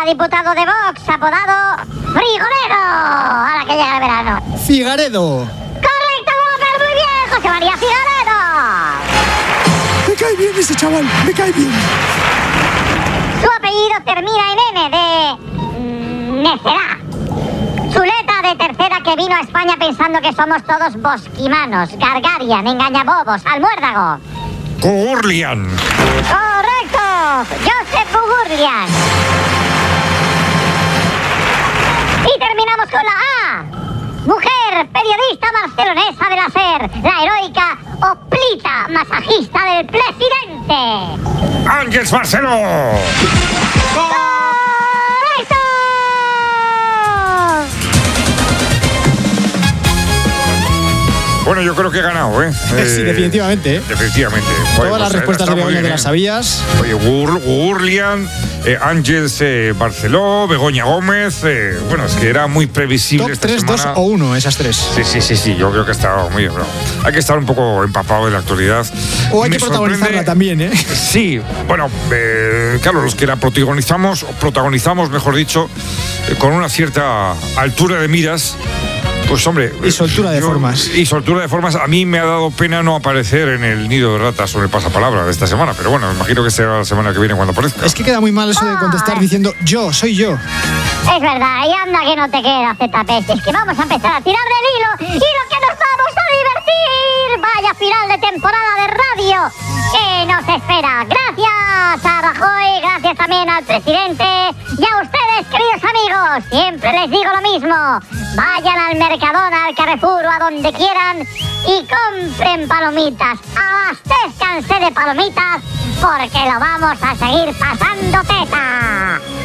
diputado de Vox, apodado Frigonero, a la que llega el verano. Figaredo. ¡Correcto, Walker! ¡Muy bien, José María Figaredo! Me cae bien ese chaval, me cae bien. Su apellido termina en N de... necedad. Su letra de tercera que vino a España pensando que somos todos bosquimanos, gargarian, engañabobos, almuérdago. Gugurlian. ¡Correcto! Josep Gugurlian. Y terminamos con la A. Mujer, periodista barcelonesa de la SER, la heroica Oplita, masajista del presidente. Ángeles Barceló. ¡Correcto! Bueno, yo creo que he ganado, ¿eh? Sí, definitivamente, ¿eh? Definitivamente. Todas las respuestas de Begoña que las sabías. Oye, Gugurlian, Ángeles Barceló, Begoña Gómez. Bueno, es que era muy previsible Top esta 3, semana. 2 o 1, esas tres. Sí, yo creo que ha estado muy bien. Hay que estar un poco empapado de la actualidad. O hay Me que protagonizarla sorprende- también, ¿eh? Sí, bueno, claro, los que la protagonizamos, mejor dicho, con una cierta altura de miras. Pues hombre... Y soltura de formas. Y soltura de formas. A mí me ha dado pena no aparecer en el nido de ratas sobre el pasapalabra de esta semana, pero bueno, me imagino que será la semana que viene cuando aparezca. Es que queda muy mal eso de contestar diciendo yo, soy yo. Es verdad, y anda que no te queda, ZP. Es que vamos a empezar a tirar del hilo y lo que nos vamos a divertir. Vaya final de temporada de radio que nos espera. Gracias a Rajoy, gracias también al presidente y a ustedes, queridos amigos. Siempre les digo lo mismo. Vayan al Mercadona, al Carrefour o a donde quieran y compren palomitas. Abastezcanse de palomitas porque lo vamos a seguir pasando teta.